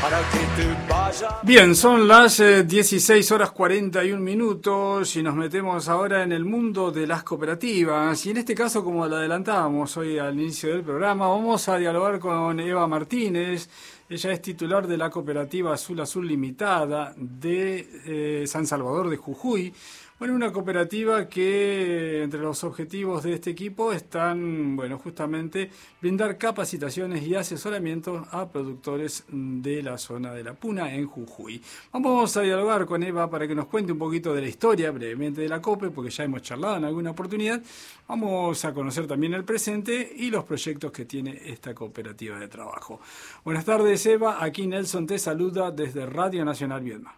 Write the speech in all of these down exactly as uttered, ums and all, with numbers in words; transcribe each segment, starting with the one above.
para que te vaya. Bien, son las eh, dieciséis horas cuarenta y un minutos y nos metemos ahora en el mundo de las cooperativas. Y en este caso, como lo adelantábamos hoy al inicio del programa, vamos a dialogar con Eva Martínez. Ella es titular de la cooperativa Azul Azul Limitada de eh, San Salvador de Jujuy. Bueno, una cooperativa que entre los objetivos de este equipo están, bueno, justamente brindar capacitaciones y asesoramiento a productores de la zona de La Puna en Jujuy. Vamos a dialogar con Eva para que nos cuente un poquito de la historia brevemente de la COPE, porque ya hemos charlado en alguna oportunidad. Vamos a conocer también el presente y los proyectos que tiene esta cooperativa de trabajo. Buenas tardes, Eva. Aquí Nelson te saluda desde Radio Nacional Viedma.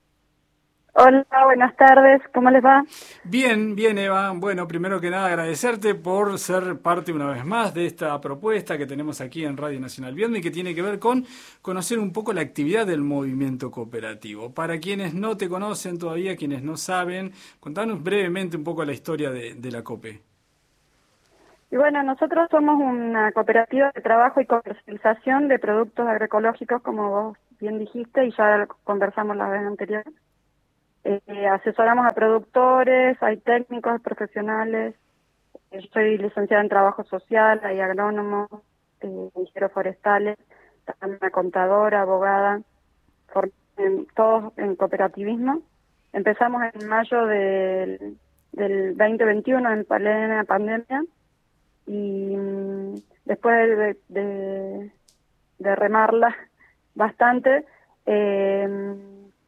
Hola, buenas tardes, ¿cómo les va? Bien, bien, Eva. Bueno, primero que nada agradecerte por ser parte una vez más de esta propuesta que tenemos aquí en Radio Nacional Viedma y que tiene que ver con conocer un poco la actividad del movimiento cooperativo. Para quienes no te conocen todavía, quienes no saben, contanos brevemente un poco la historia de, de la COPE. Y bueno, nosotros somos una cooperativa de trabajo y comercialización de productos agroecológicos, como vos bien dijiste, y ya conversamos la vez anterior. Eh, asesoramos a productores, hay técnicos, profesionales. Yo soy licenciada en trabajo social, hay agrónomos, eh, ingenieros forestales, también una contadora, abogada, for, en, todos en cooperativismo. Empezamos en mayo del, del veinte veintiuno, en plena pandemia, y mm, después de, de, de remarla bastante, eh,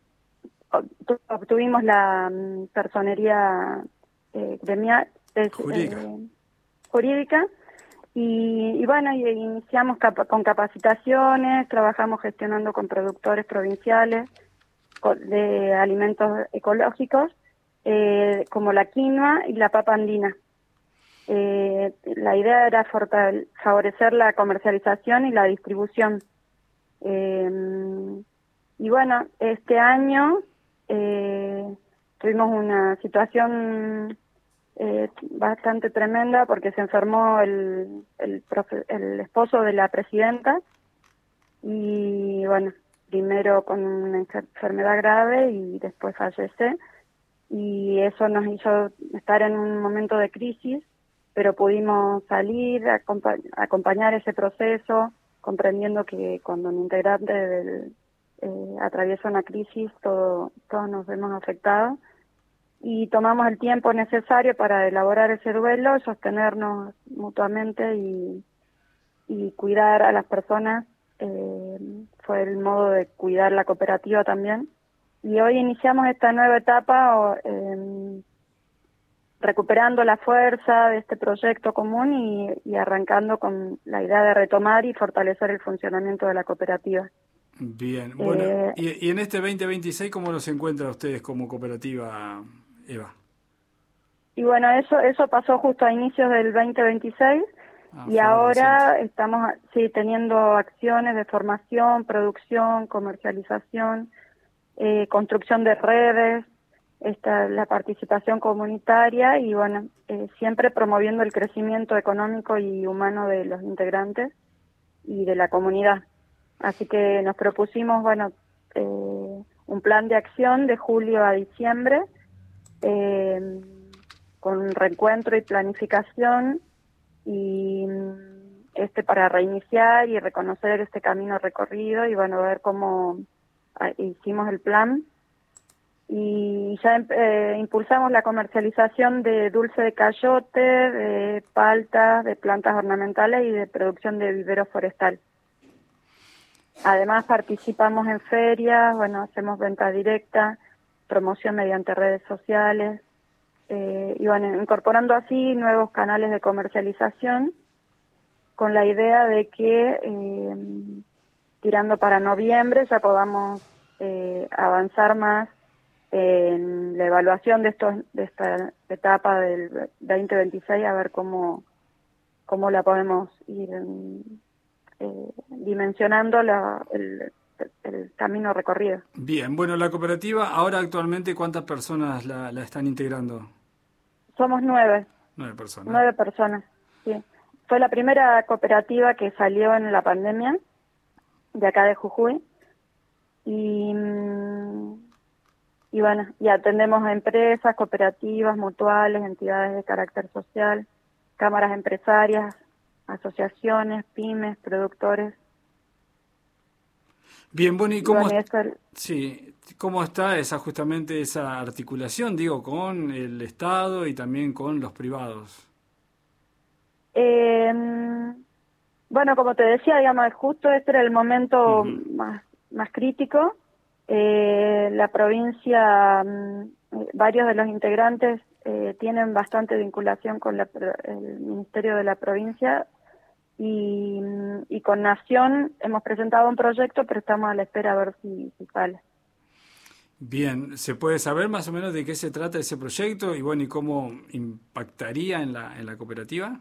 obtuvimos la um, personería eh, gremial, eh, jurídica, eh, jurídica y, y bueno, y iniciamos capa con capacitaciones, trabajamos gestionando con productores provinciales con, de alimentos ecológicos, eh, como la quinoa y la papa andina. Eh, la idea era favorecer la comercialización y la distribución. Eh, y bueno, este año Eh, tuvimos una situación eh, bastante tremenda porque se enfermó el, el, profe, el esposo de la presidenta y bueno, primero con una enfermedad grave y después fallece, y eso nos hizo estar en un momento de crisis, pero pudimos salir, acompa acompañar ese proceso, comprendiendo que cuando un integrante del Eh, atraviesa una crisis, todo, todos nos vemos afectados, y tomamos el tiempo necesario para elaborar ese duelo, sostenernos mutuamente y, y cuidar a las personas. Eh, fue el modo de cuidar la cooperativa también, y hoy iniciamos esta nueva etapa eh, recuperando la fuerza de este proyecto común y, y arrancando con la idea de retomar y fortalecer el funcionamiento de la cooperativa. Bien, bueno, Eh, y, y en este veinte veintiséis, ¿cómo los encuentran ustedes como cooperativa, Eva? Y bueno, eso eso pasó justo a inicios del veinte veintiséis, ah, y ahora reciente. Estamos sí teniendo acciones de formación, producción, comercialización, eh, construcción de redes, esta, la participación comunitaria y bueno, eh, siempre promoviendo el crecimiento económico y humano de los integrantes y de la comunidad. Así que nos propusimos, bueno, eh, un plan de acción de julio a diciembre, eh, con reencuentro y planificación, y este para reiniciar y reconocer este camino recorrido y bueno, ver cómo ah, hicimos el plan. Y ya eh, impulsamos la comercialización de dulce de cayote, de paltas, de plantas ornamentales y de producción de vivero forestal. Además participamos en ferias, bueno, hacemos venta directa, promoción mediante redes sociales, eh, y bueno, incorporando así nuevos canales de comercialización con la idea de que eh, tirando para noviembre ya podamos eh, avanzar más en la evaluación de estos de esta etapa del veinte veintiséis, a ver cómo cómo la podemos ir Eh, dimensionando la, el, el camino recorrido. Bien, bueno, la cooperativa ahora actualmente, ¿cuántas personas la, la están integrando? Somos nueve. Nueve personas. Nueve personas, sí. Fue la primera cooperativa que salió en la pandemia de acá de Jujuy, y, mm, y bueno, y atendemos a empresas, cooperativas, mutuales, entidades de carácter social, cámaras empresarias, asociaciones, pymes, productores. Bien, bueno, ¿y Y cómo, bueno, y eso, sí, cómo está esa justamente esa articulación, digo, con el Estado y también con los privados? eh, bueno, como te decía, digamos, justo este era el momento Ujú. más, más crítico. Eh, la provincia, mm, eh, varios de los integrantes eh, tienen bastante vinculación con la pro- el Ministerio de la Provincia y, mm, y con Nación hemos presentado un proyecto, pero estamos a la espera a ver si, si sale. Bien, ¿se puede saber más o menos de qué se trata ese proyecto y bueno, y cómo impactaría en la, en la cooperativa?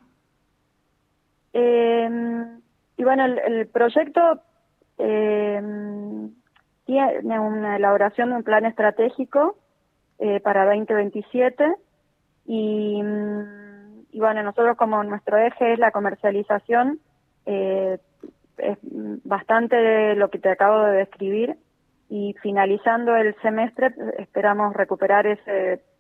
Eh, y bueno, el, el proyecto eh, tiene una elaboración de un plan estratégico eh, para veinte veintisiete y, mm, y bueno, nosotros como nuestro eje es la comercialización, eh, es bastante de lo que te acabo de describir y finalizando el semestre esperamos recuperar ese